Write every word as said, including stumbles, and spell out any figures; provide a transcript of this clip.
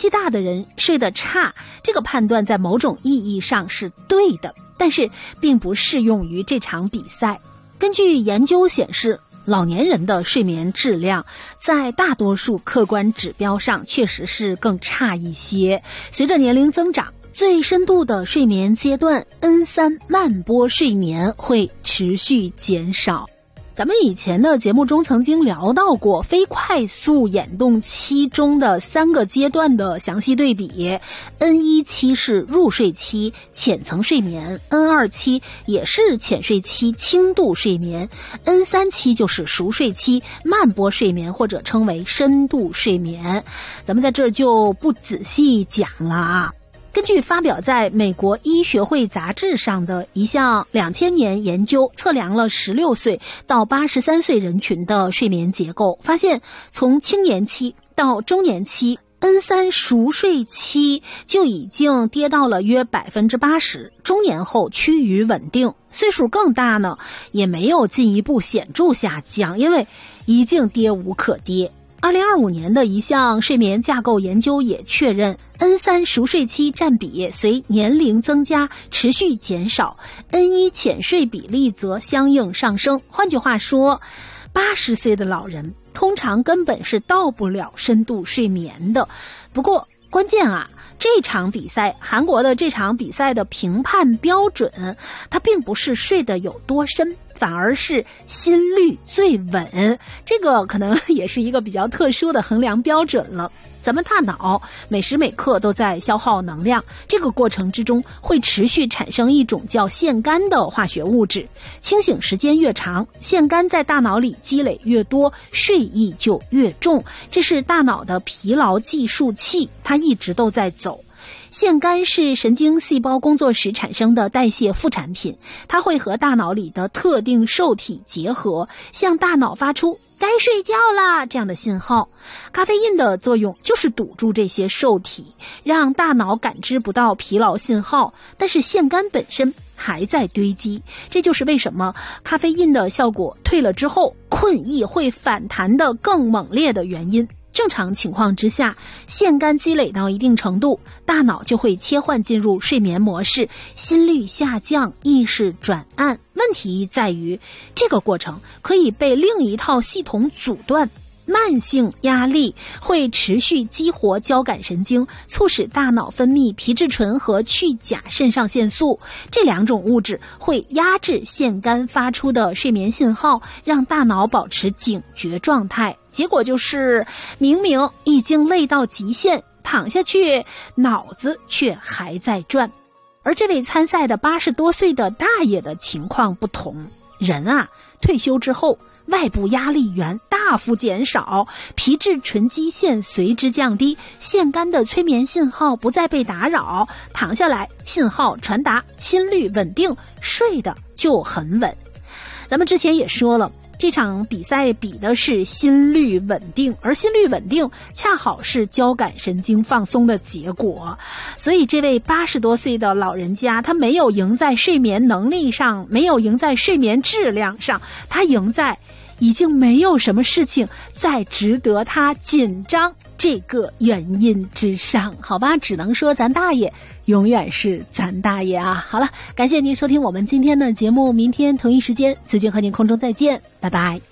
纪大的人睡得差，这个判断在某种意义上是对的，但是并不适用于这场比赛。根据研究显示，老年人的睡眠质量在大多数客观指标上确实是更差一些。随着年龄增长，最深度的睡眠阶段 N 三 慢波睡眠会持续减少。咱们以前的节目中曾经聊到过非快速眼动期中的三个阶段的详细对比。 N 一 期是入睡期浅层睡眠， N 二 期也是浅睡期轻度睡眠， N 三 期就是熟睡期慢波睡眠，或者称为深度睡眠。咱们在这儿就不仔细讲了啊。根据发表在美国医学会杂志上的一项两千年研究，测量了十六岁到八十三岁人群的睡眠结构，发现从青年期到中年期 N 三 熟睡期就已经跌到了约 百分之八十， 中年后趋于稳定，岁数更大呢也没有进一步显著下降，因为已经跌无可跌。二零二五年的一项睡眠架构研究也确认， N 三 熟睡期占比随年龄增加持续减少， N 一 浅睡比例则相应上升。换句话说，八十岁的老人通常根本是到不了深度睡眠的。不过关键啊，这场比赛，韩国的这场比赛的评判标准，它并不是睡得有多深，反而是心率最稳，这个可能也是一个比较特殊的衡量标准了。咱们大脑每时每刻都在消耗能量，这个过程之中会持续产生一种叫腺苷的化学物质，清醒时间越长，腺苷在大脑里积累越多，睡意就越重，这是大脑的疲劳计数器，它一直都在走。腺苷是神经细胞工作时产生的代谢副产品，它会和大脑里的特定受体结合，向大脑发出该睡觉啦这样的信号。咖啡因的作用就是堵住这些受体，让大脑感知不到疲劳信号，但是腺苷本身还在堆积，这就是为什么咖啡因的效果退了之后，困意会反弹的更猛烈的原因。正常情况之下，腺苷积累到一定程度，大脑就会切换进入睡眠模式，心率下降，意识转暗。问题在于，这个过程可以被另一套系统阻断。慢性压力会持续激活交感神经，促使大脑分泌皮质醇和去甲肾上腺素，这两种物质会压制腺苷发出的睡眠信号，让大脑保持警觉状态。结果就是明明已经累到极限，躺下去脑子却还在转。而这位参赛的八十多岁的大爷的情况不同，人啊退休之后，外部压力源大幅减少，皮质醇基线随之降低，腺苷的催眠信号不再被打扰，躺下来信号传达，心率稳定，睡得就很稳。咱们之前也说了，这场比赛比的是心率稳定，而心率稳定恰好是交感神经放松的结果。所以这位八十多岁的老人家，他没有赢在睡眠能力上，没有赢在睡眠质量上，他赢在已经没有什么事情再值得他紧张这个原因之上。好吧，只能说咱大爷永远是咱大爷啊。好了，感谢您收听我们今天的节目，明天同一时间子君和您空中再见，拜拜。